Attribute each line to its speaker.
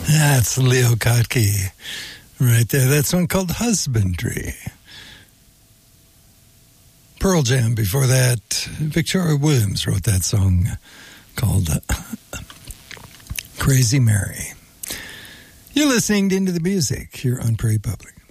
Speaker 1: That's Leo Kottke right there. That song called Husbandry. Pearl Jam before that. Victoria Williams wrote that song called Crazy Mary. You're listening to Into the Music here on Prairie Public.